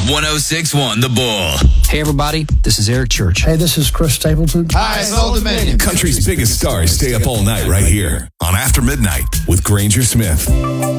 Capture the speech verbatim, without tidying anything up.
one oh six point one The Bull. Hey, everybody. This is Eric Church. Hey, this is Chris Stapleton. Hi, it's Old Dominion. Country's biggest stars stay up all night right here on After Midnight with Granger Smith.